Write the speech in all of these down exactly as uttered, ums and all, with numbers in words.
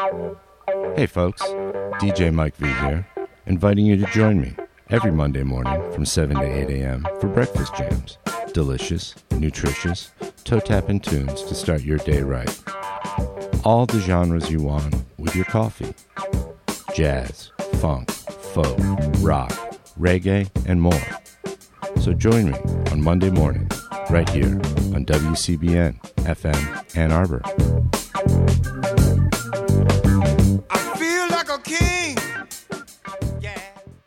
Hey folks, D J Mike V here, inviting you to join me every Monday morning from seven to eight a.m. for breakfast jams. Delicious, nutritious, toe-tapping tunes to start your day right. All the genres you want with your coffee. Jazz, funk, folk, rock, reggae, and more. So join me on Monday morning, right here on W C B N F M Ann Arbor. I feel like a king. Yeah.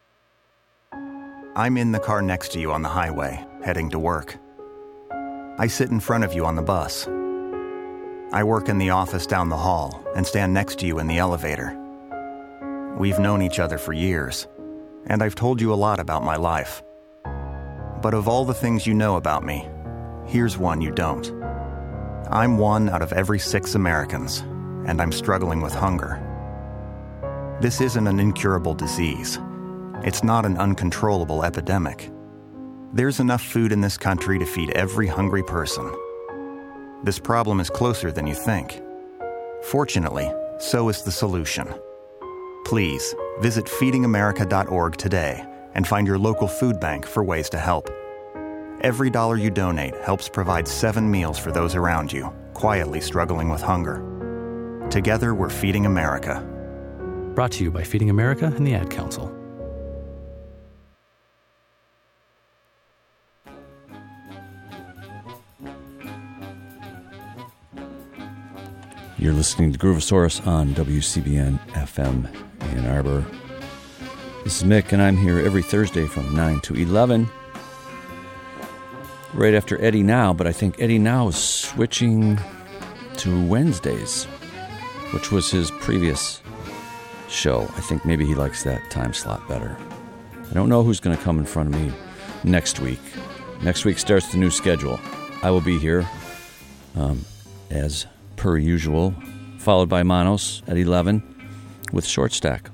I'm in the car next to you on the highway, heading to work. I sit in front of you on the bus. I work in the office down the hall and stand next to you in the elevator. We've known each other for years, and I've told you a lot about my life. But of all the things you know about me, here's one you don't. I'm one out of every six Americans, and I'm struggling with hunger. This isn't an incurable disease. It's not an uncontrollable epidemic. There's enough food in this country to feed every hungry person. This problem is closer than you think. Fortunately, so is the solution. Please visit feeding america dot org today and find your local food bank for ways to help. Every dollar you donate helps provide seven meals for those around you, quietly struggling with hunger. Together, we're Feeding America. Brought to you by Feeding America and the Ad Council. You're listening to Groovosaurus on W C B N F M Ann Arbor. This is Mick, and I'm here every Thursday from nine to eleven. Right after Eddie Now, but I think Eddie Now is switching to Wednesdays, which was his previous show. I think maybe he likes that time slot better. I don't know who's going to come in front of me next week. Next week starts the new schedule. I will be here um, as per usual, followed by Manos at eleven with Short Stack.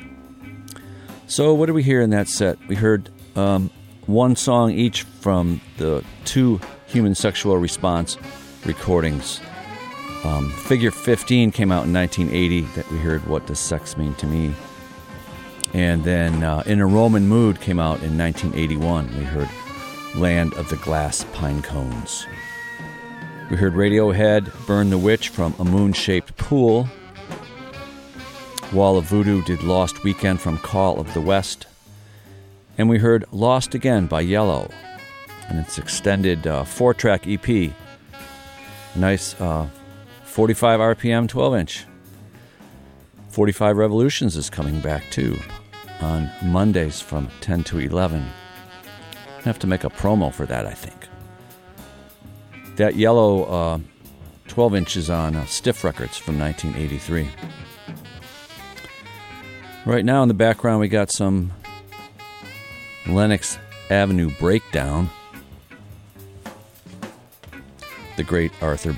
So what did we hear in that set? We heard um, one song each from the two Human Sexual Response recordings. Um, Figure fifteen came out in nineteen eighty, that we heard What Does Sex Mean to Me? And then uh, In a Roman Mood came out in nineteen eighty-one. We heard Land of the Glass Pine Cones. We heard Radiohead, Burn the Witch from A Moon-Shaped Pool. Wall of Voodoo did Lost Weekend from Call of the West. And we heard Lost Again by Yellow, and its extended uh, four-track E P. Nice uh, forty-five R P M, twelve inch. forty-five Revolutions is coming back, too, on Mondays from ten to eleven. I have to make a promo for that, I think. That Yellow uh, twelve inch is on uh, Stiff Records from nineteen eighty-three. Right now in the background we got some Lenox Avenue Breakdown. The great Arthur